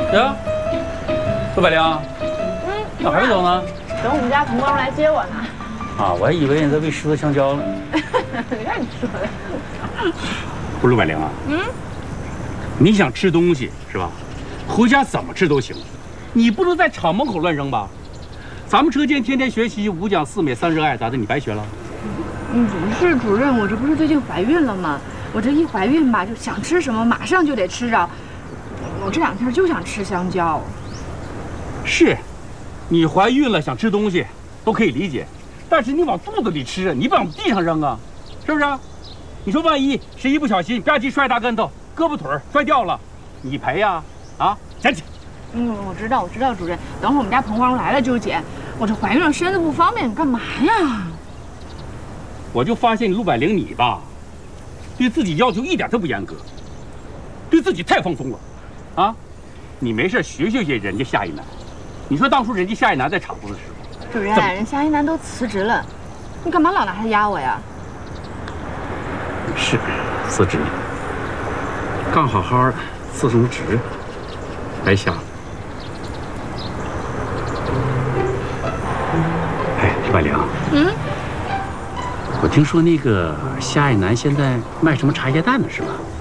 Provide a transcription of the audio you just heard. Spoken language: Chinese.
呀，陆百灵，咋还没走呢？ 等我们家同光来接我呢。 啊，我还以为你在喂狮子香蕉呢。 让你说的。 不是陆百灵啊，你想吃东西是吧？回家怎么吃都行，你不能在厂门口乱扔吧？咱们车间天天学习五讲四美三热爱，咋的？你白学了？ 不是主任，我这不是最近怀孕了吗？我这一怀孕吧，就想吃什么马上就得吃着。我这2天就想吃香蕉。 是，你怀孕了想吃东西都可以理解，但是你往肚子里吃，你不往地上扔啊，是不是？你说万一谁一不小心吧唧摔大跟头，胳膊腿摔掉了，你赔呀？啊，捡起。 我知道，主任。等会儿我们家彭光来了就捡。我这怀孕了，身子不方便，你干嘛呀？ 我就发现你陆百灵你吧，对自己要求一点都不严格，对自己太放松了，啊！你没事学人家夏一楠。你说当初人家夏一楠在厂部的时候， 主任，人夏一楠都辞职了，你干嘛老拿他压我呀？ 是辞职了，刚好好辞什么职，白瞎了。哎，陆百灵，我听说那个夏一楠现在卖什么茶叶蛋呢，是吧？